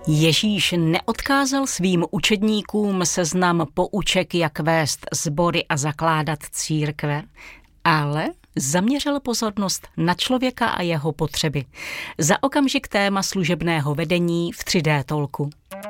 Ježíš neodkázal svým učedníkům seznam pouček, jak vést sbory a zakládat církve, ale zaměřil pozornost na člověka a jeho potřeby. Za okamžik téma služebného vedení v 3D Talku.